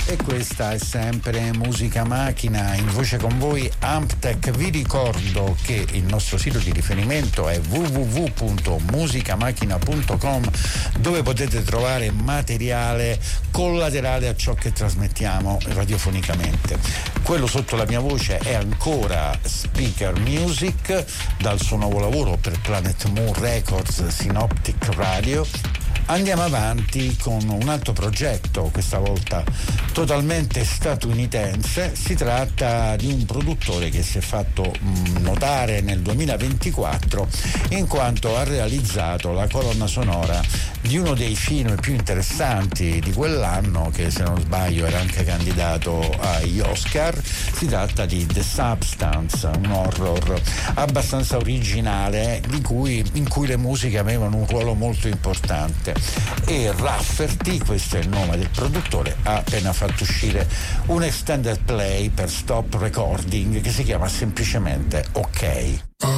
E questa è sempre Musica Macchina, in voce con voi Amptech. Vi ricordo che il nostro sito di riferimento è www.musicamachina.com, dove potete trovare materiale collaterale a ciò che trasmettiamo radiofonicamente. Quello sotto la mia voce è ancora Speaker Music, dal suo nuovo lavoro per Planet Moon Records, Synoptic Radio. Andiamo avanti con un altro progetto, questa volta totalmente statunitense. Si tratta di un produttore che si è fatto notare nel 2024 in quanto ha realizzato la colonna sonora di uno dei film più interessanti di quell'anno, che se non sbaglio era anche candidato agli Oscar. Si tratta di The Substance, un horror abbastanza originale in cui le musiche avevano un ruolo molto importante. E Rafferty, questo è il nome del produttore, ha appena fatto uscire un extended play per Stop Recording che si chiama semplicemente OK.